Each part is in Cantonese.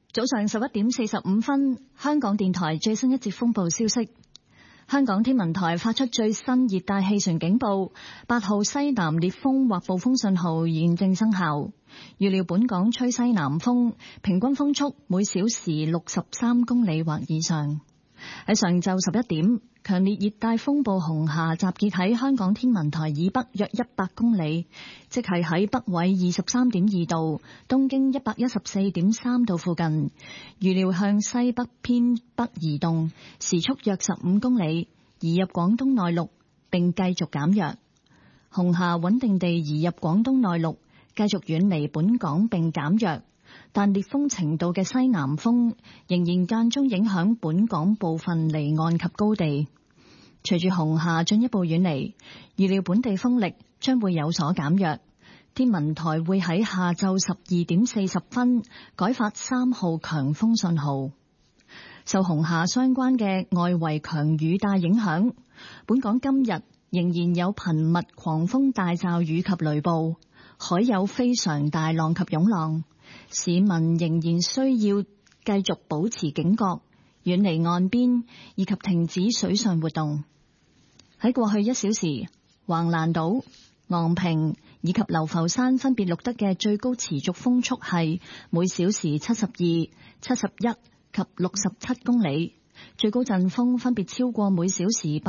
早上11點45分，香港電台最新一節風暴消息。香港天文台發出最新熱帶氣旋警報，8號西南烈風或暴風信號現正生效。預料本港吹西南風，平均風速每小時63公里或以上。喺上晝11點，強烈熱帶風暴紅霞集結喺香港天文台以北約100公里，即係喺北緯23.2度、東經114.3度附近。預料向西北偏北移動，時速約15公里，移入廣東內陸並繼續減弱。紅霞穩定地移入廣東內陸，繼續遠離本港並減弱。但烈風程度嘅西南風仍然間中影響本港部分離岸及高地。隨住紅霞進一步遠離，預料本地風力將會有所減弱。天文台會喺下晝12點40分改發3號強風信號。受紅霞相關嘅外圍強雨帶影響，本港今日仍然有頻密狂風大驟雨及雷暴，海有非常大浪及湧浪。市民仍然需要繼續保持警覺，遠離岸邊以及停止水上活動。喺過去1小時，橫瀾島、昂坪以及流浮山分別錄得嘅最高持續風速係每小時72、71及67公里，最高陣風分別超過每小時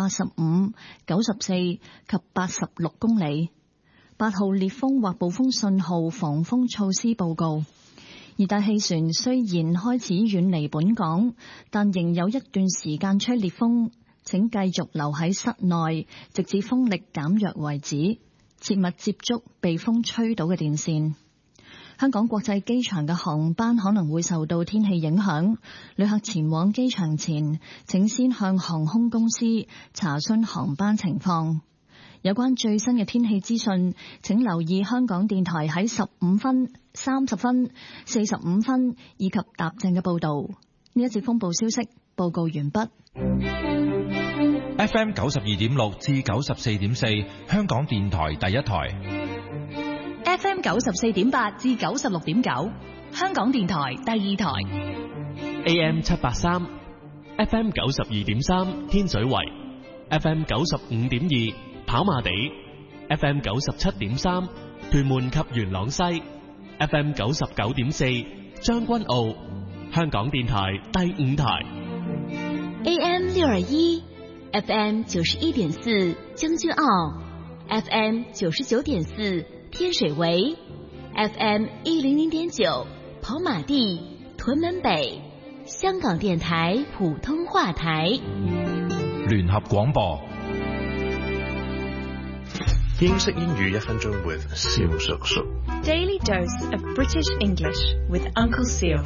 85、94及86公里。8號烈風或暴風信號防風措施報告。熱帶氣旋雖然開始遠離本港，但仍有一段時間吹烈風，請繼續留喺室內，直至風力減弱為止，切勿接觸被風吹倒嘅電線。香港國際機場嘅航班可能會受到天氣影響，旅客前往機場前，請先向航空公司查詢航班情況。有關最新嘅天氣資訊，請留意香港電台喺15分、30分、45分以及踏正嘅報導。呢一節風暴消息報告完畢。 FM 92.6至94.4，香港電台第一台。 FM 94.8至96.9，香港電台第二台。 AM 783 ，FM 92.3天水圍 ，FM 95.2跑馬地 ，FM 97.3屯門及元朗西 ，FM 99.4將軍澳，香港電台第五台。 AM 621 FM 91.4將軍澳 ，FM 99.4天水圍 ，FM 100.9跑馬地屯門北，香港電台普通話台。 聯合廣播。 英式英語1分鐘 with 蕭叔叔。 Daily dose of British English with Uncle Seal。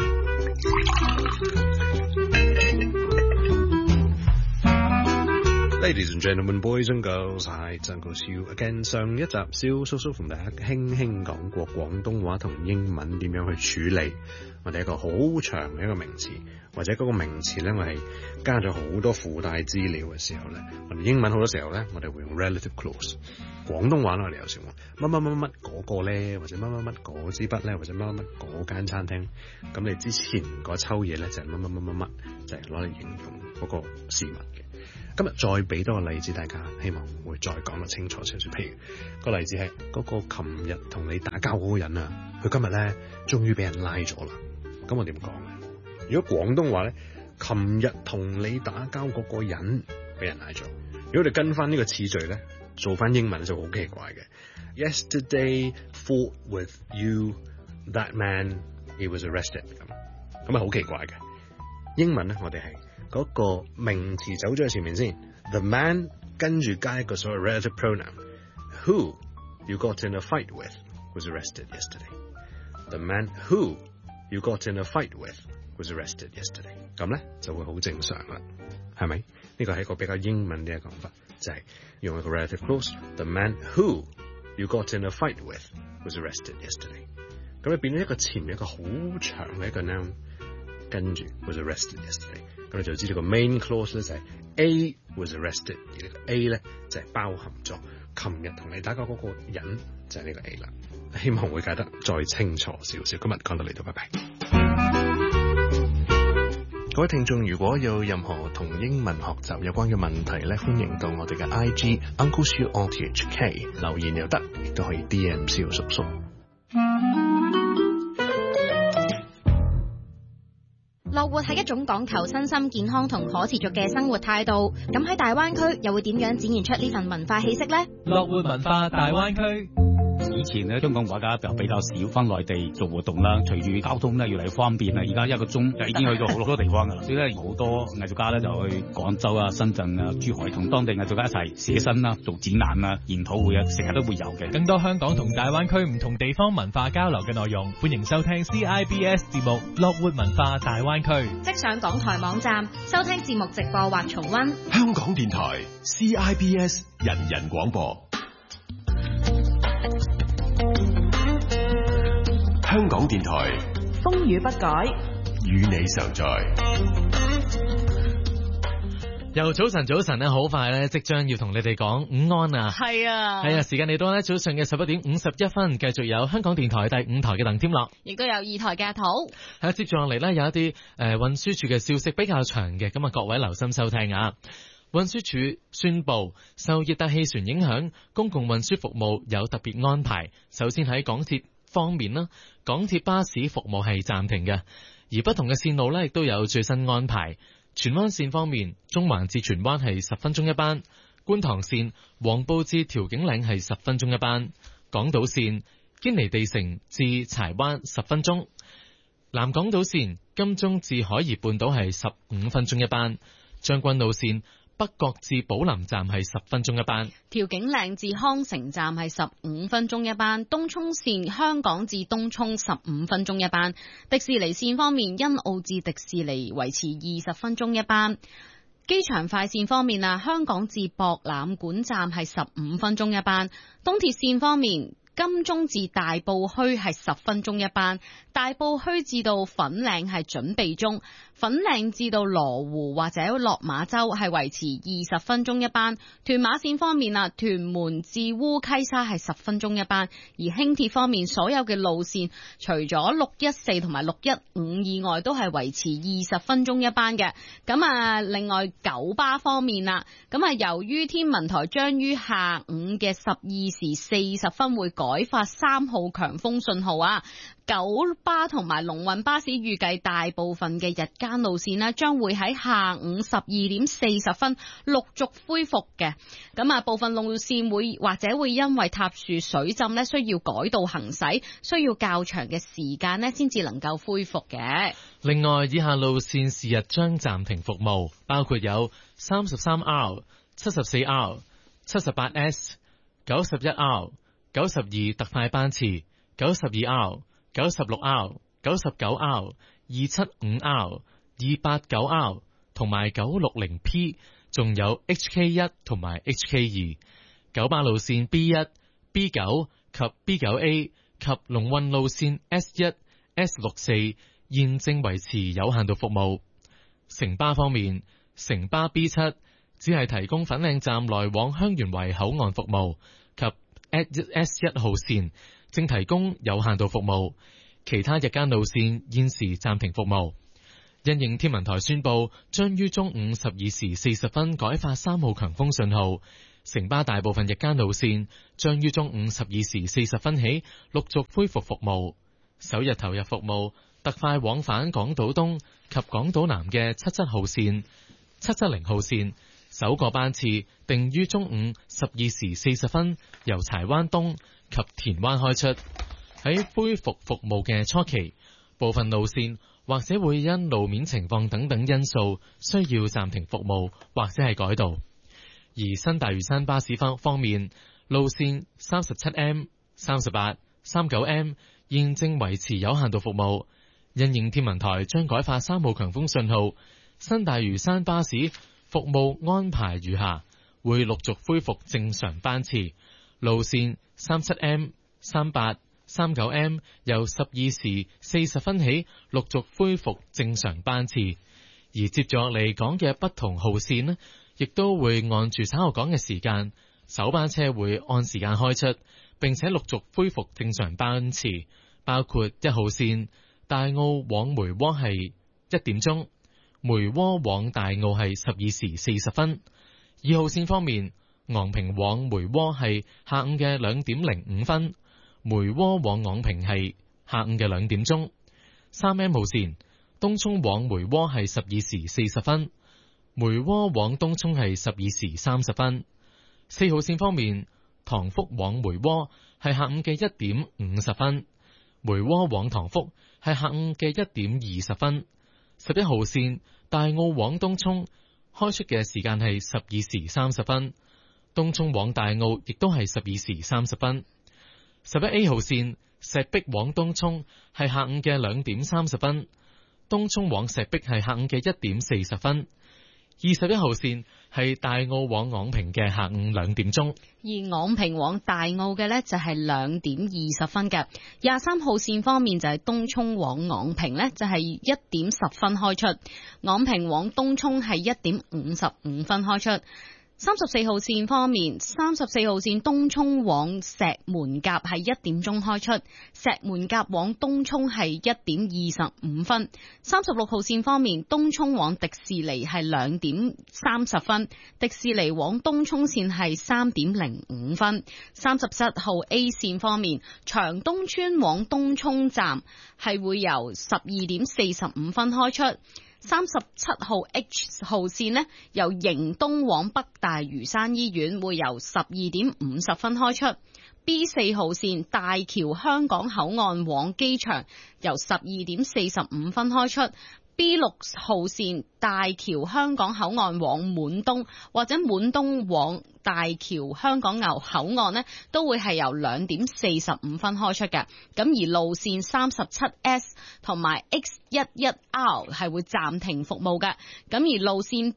Ladies and gentlemen, boys and girls, hi, Uncle Seal again。上一集蕭叔叔同大家輕輕講過廣東話同英文點樣去處理我哋一個好長嘅一個名詞，或者嗰個名詞咧，我係加咗好多附帶資料嘅時候咧，我哋英文好多時候咧，我哋會用 relative clause。廣東話咧，我哋有時話乜乜乜乜嗰個咧，或者乜乜乜嗰支筆咧，或者乜乜乜嗰間餐廳。咁你之前嗰抽嘢咧就係乜乜乜乜乜，就係攞嚟形容嗰個事物嘅。今日再俾多個例子，大家希望會再講得清楚少少。譬如個例子係嗰個琴日同你打交嗰個人啊，佢今日咧終於俾人拉咗啦。咁我點講咧？如果廣東話咧，琴日同你打交嗰個人俾人拉咗。如果你跟翻呢個次序咧，做翻英文就好奇怪嘅。Yesterday fought with you, that man, he was arrested。咁啊好奇怪嘅。英文咧，我哋係嗰個名詞走咗喺前面先 ，the man 跟住加一個所謂 relative pronoun，who you got in a fight with was arrested yesterday。The man who you got in a fight with was arrested yesterday。咁咧就會好正常啦，係咪？呢個係一個比較英文啲嘅講法，就係用一個 relative clause。The man who you got in a fight with was arrested yesterday。咁你變咗一個前面一個好長嘅一個 noun， 跟住 was arrested yesterday。咁你就知道個 main clause 咧就係 A was arrested， 而呢個 A 咧就係包含咗琴日同你打交嗰個人就係呢個 A 啦。希望會解得再清楚少少。今日講到呢度，拜拜。 各位聽眾，如果有任何同英文學習有關嘅問題咧，歡迎到我哋嘅 IG Uncle Siu RTHK 留言又得，亦都可以 DM 蕭叔叔。 樂活係一種講求身心健康同可持續嘅生活態度，咁喺大灣區又會點樣展現出呢份文化氣息呢？ 樂活文化大灣區。 以前咧，香港畫家就比較少翻內地做活動啦。隨住交通咧越嚟越方便啦，而家1個鐘就已經去到好多地方噶啦。所以咧，好多藝術家咧就去廣州啊、深圳啊、珠海同當地藝術家一齊寫生啦、做展覽啊、研討會啊，成日都會有嘅。 更多香港同大灣區唔同地方文化交流嘅內容，歡迎收聽 CIBS 節目《樂活文化大灣區》。 即上港台網站收聽節目直播或重溫。 香港電台 CIBS 人人廣播。香港電台風雨不改， 與你常在。 又早晨咧，好快咧，即將要同你哋講午安啊！係啊，時間嚟到咧，早上嘅11點51分，繼續有香港電台第5台嘅鄧添樂， 亦都有2台嘅阿土。 接住落嚟咧，有一啲運輸署嘅消息比較長嘅，咁啊各位留心收聽啊！運輸署宣布，受熱帶氣旋影響，公共運輸服務有特別安排。首先喺港鐵方面啦，港鐵巴士服務係暫停嘅，而不同嘅線路呢亦都有最新安排。荃灣線方面，中環至荃灣係10分鐘一班；觀塘線黃埔至調景嶺係10分鐘一班；港島線堅尼地城至柴灣10分鐘；南港島線金鐘至海怡半島係15分鐘一班；將軍澳線北角至寶林站係10分鐘一班， 調景嶺至康城站係15分鐘一班，東涌線香港至東涌15分鐘一班，迪士尼線方面，欣澳至迪士尼維持20分鐘一班。機場快線方面啊，香港至博覽館站係15分鐘一班。東鐵線方面，金鐘至大埔墟係10分鐘一班，大埔墟至到粉嶺係準備中，粉嶺至到羅湖或者落馬洲係維持20分鐘一班。屯馬線方面啊，屯門至烏溪沙係10分鐘一班，而輕鐵方面所有嘅路線除咗614同埋615以外都係維持20分鐘一班嘅。咁啊，另外九巴方面啊，咁啊由於天文台將於下午嘅12時40分會改發3號強風信號啊，九巴同埋龍運巴士預計大部分嘅日間路線呢將會喺下午12點40分陸續恢復嘅。咁啊，部分路線或者會因為塌樹水浸呢需要改道行駛，需要較長嘅時間呢先至能夠恢復嘅。 另外，以下路線是日將暫停服務，包括有 33R、74R、78S、91R、92特快班次、92R、96R、99R、275R、289R 同埋 960P， 仲有 HK1 同埋 HK2。九巴路線 B1、B9 及 B9A 及龍運路線 S1、S64 現正維持有限度服務。城巴方面，城巴 B7 只係提供粉嶺站來往香園圍口岸服務，及 S1 號線正提供有限度服務，其他日間路線現時暫停服務。因應天文台宣布將於中午12時40分改發3號強風信號，城巴大部分日間路線將於中午12時40分起陸續恢復服務。首日投入服務特快往返港島東及港島南嘅77號線、770號線，首個班次定於中午12時40分由柴灣東及田灣開出。喺恢復服務嘅初期，部分路線或者會因路面情況等等因素需要暫停服務或者係改道。而新大嶼山巴士方面，路線 37M、38、39M 現正維持有限度服務。因應天文台將改發3號強風信號，新大嶼山巴士服務安排如下：會陸續恢復正常班次，路線 37M、38、39M 由12時40分起陸續恢復正常班次，而接住落嚟講嘅不同號線呢，亦都會按住稍後講嘅時間，首班車會按時間開出，並且陸續恢復正常班次，包括1號線大澳往梅窩係1點鐘， 梅窩往大澳係12時40分。2號線方面，昂坪往梅窩係下午嘅2點05分，梅窩往昂坪係下午嘅2點鐘。3M 號線，東涌往梅窩係12時40分，梅窩往東涌係12時30分。4號線方面，塘福往梅窩係下午嘅1點50分，梅窩往塘福係下午嘅1點20分。11號線，大澳往東涌開出嘅時間係12時30分，東涌往大澳亦都係12時30分。11A 號線，石壁往東涌係下午嘅2點30分，東涌往石壁係下午嘅1點40分。21號線係大澳往昂坪嘅下午2點鐘， 而昂坪往大澳嘅呢就係2點20分嘅。23號線方面就係東涌往昂坪呢就係1點10分開出，昂坪往東涌係1點55分開出。34號線方面，34號線東涌往石門甲係1點鐘開出，石門甲往東涌係1點25分。36號線方面，東涌往迪士尼係2點30分，迪士尼往東涌線係3點05分。37號 A 線方面，長東村往東涌站係會由12點45分開出。37號 H 號線呢，由迎東往北大嶼山醫院會由12點50分開出。B4 號線大橋香港口岸往機場由12點45分開出。B6 號線大橋香港口岸往滿東或者滿東往大橋香港口岸呢，都會係由2點45分開出嘅。咁而路線 37S 同埋 X11R 係會暫停服務嘅。咁而路線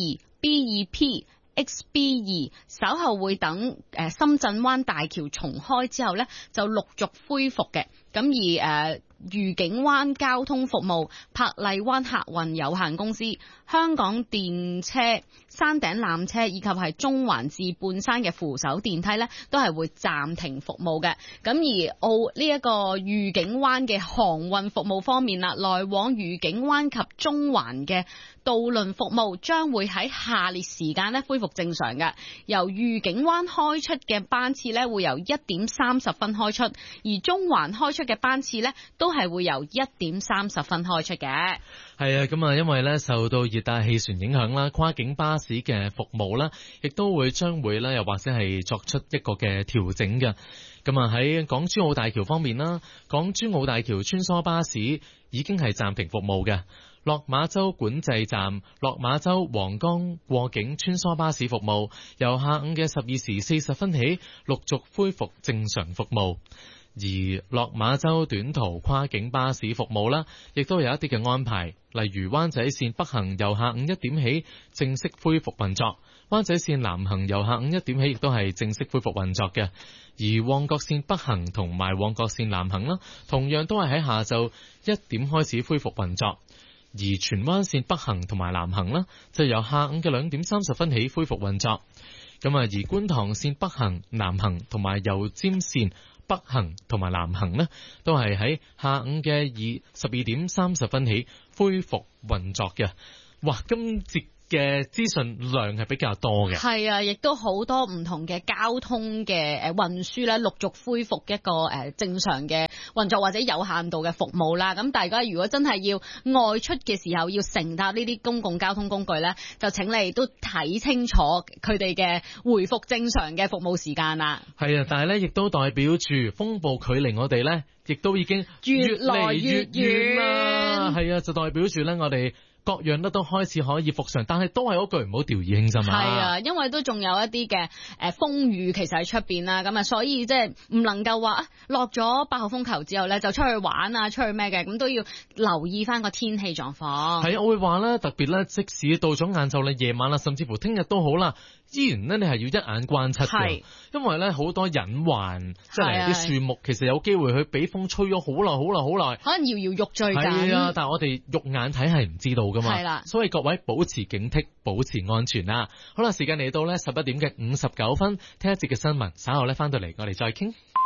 B2、B2P、XB2 稍後會等深圳灣大橋重開之後呢，就陸續恢復嘅。咁而愉景灣交通服務、珀麗灣客運有限公司、香港電車、山頂纜車以及係中環至半山嘅扶手電梯呢，都係會暫停服務嘅。咁而呢一個愉景灣嘅航運服務方面啦，來往愉景灣及中環嘅渡輪服務將會喺下列時間呢恢復正常嘅。由愉景灣開出嘅班次呢，會由1點30分開出，而中環開出嘅班次呢，都係會由1點30分開出嘅。 係啊，咁啊，因為咧受到熱帶氣旋影響啦，跨境巴士嘅服務啦，亦都將會咧，又或者係作出一個嘅調整嘅。咁啊喺港珠澳大橋方面啦，港珠澳大橋穿梭巴士已經係暫停服務嘅。落馬洲管制站、落馬洲皇崗過境穿梭巴士服務由下午嘅12時40分起陸續恢復正常服務。而落馬洲短途跨境巴士服務啦，亦都有一啲嘅安排，例如灣仔線北行由下午1點起正式恢復運作，灣仔線南行由下午1點起亦都係正式恢復運作嘅。而旺角線北行同埋旺角線南行啦，同樣都係喺下晝1點開始恢復運作。而荃灣線北行同埋南行啦，就由下午嘅2點30分起恢復運作。咁啊，而觀塘線北行、南行同埋油尖線北行同埋南行呢，都係喺下午嘅12點30分起恢復運作嘅。哇，今節嘅資訊量係比較多嘅。係啊，亦都好多唔同嘅交通嘅運輸咧，陸續恢復一個正常嘅運作或者有限度嘅服務啦。咁大家如果真係要外出嘅時候要乘搭呢啲公共交通工具咧，就請你都睇清楚佢哋嘅回復正常嘅服務時間啦。係啊，但係咧亦都代表住風暴距離我哋咧，亦都已經越嚟越遠啦。係啊，就代表住咧我哋各樣都開始可以復常，但係都係嗰句唔好掉以輕心啊！係啊，因為都仲有一啲嘅風雨其實喺出邊啦，咁啊，所以即係唔能夠話落咗8號風球之後咧就出去玩啊，出去咩嘅，咁都要留意翻個天氣狀況。係啊，我會話咧，特別咧，即使到咗晏晝啦、夜晚啦，甚至乎聽日都好啦，依然咧你係要一眼關七嘅，因為咧好多隱患，即係啲樹木其實有機會去俾風吹咗好耐，可能搖搖欲墜緊。係啊，但係我哋肉眼睇係唔知道係啦，所以各位保持警惕，保持安全啦。好啦，時間嚟到呢11點嘅59分，聽一節嘅新聞，稍後呢翻到嚟我哋再傾。